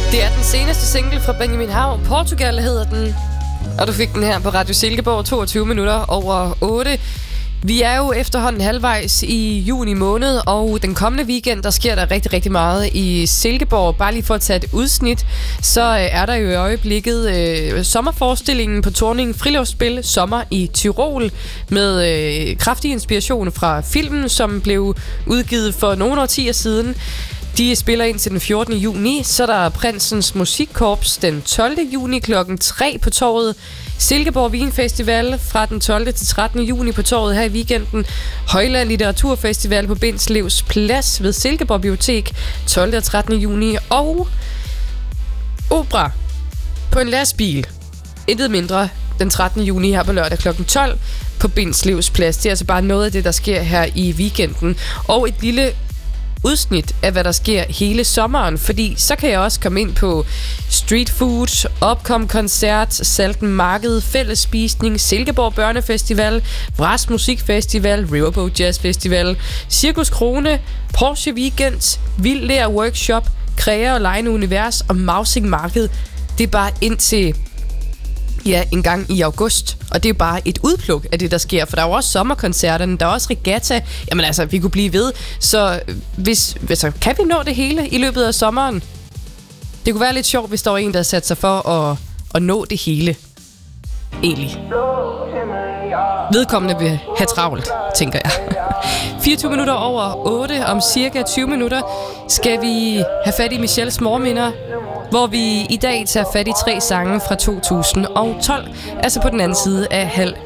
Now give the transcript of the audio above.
Det er den seneste single fra Benjamin Hav. Portugal hedder den. Og du fik den her på Radio Silkeborg 22 minutter over 8. Vi er jo efterhånden halvvejs i juni måned, og den kommende weekend, der sker der rigtig, rigtig meget i Silkeborg. Bare lige for at tage et udsnit, så er der jo i øjeblikket sommerforestillingen på Torning Friluftsspil Sommer i Tyrol, med kraftig inspiration fra filmen, som blev udgivet for nogle årtier siden. De spiller ind til den 14. juni, så er der Prinsens Musikkorps den 12. juni kl. 3 på torvet. Silkeborg Vinfestival fra den 12. til 13. juni på torvet her i weekenden. Højland Litteraturfestival på Bindslevs Plads ved Silkeborg Bibliotek 12. og 13. juni. Og opera på en lastbil. Intet mindre den 13. juni her på lørdag kl. 12 på Bindslevs Plads. Det er altså bare noget af det, der sker her i weekenden. Og et lille udsnit af, hvad der sker hele sommeren, fordi så kan jeg også komme ind på street food, opkom-koncert, Salten Marked, fællesspisning, Silkeborg Børnefestival, Vras Musikfestival, Riverboat Jazz Festival, Cirkus Krone, Porsche Weekend, Vild Lær Workshop, Kræger og Lejende Univers og Mausing Marked. Det er bare indtil en gang i august. Og det er bare et udpluk af det, der sker. For der er jo også sommerkoncerterne, der er også regatta. Jamen altså, vi kunne blive ved. Så kan vi nå det hele i løbet af sommeren? Det kunne være lidt sjovt, hvis der var en, der satte sig for at nå det hele. Egentlig. Vedkommende vil have travlt, tænker jeg. 24 minutter over 8. Om cirka 20 minutter skal vi have fat i Michelles morgenminder, hvor vi i dag tager fat i 3 sange fra 2012, altså på den anden side af halv